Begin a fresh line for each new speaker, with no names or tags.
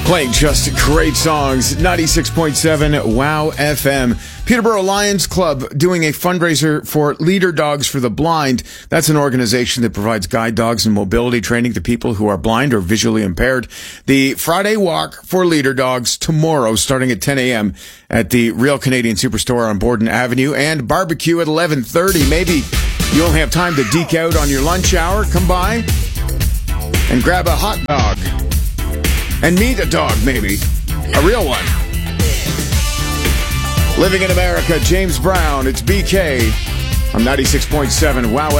Playing just great songs. 96.7 Wow FM. Peterborough Lions Club doing a fundraiser for Leader Dogs for the Blind. That's an organization that provides guide dogs and mobility training to people who are blind or visually impaired. The Friday Walk for Leader Dogs tomorrow, starting at 10 a.m. at the Real Canadian Superstore on Borden Avenue, and barbecue at 11:30. Maybe you only have time to deke out on your lunch hour. Come by and grab a hot dog. And meet a dog, maybe. A real one. Living in America, James Brown. It's BK on 96.7 Wow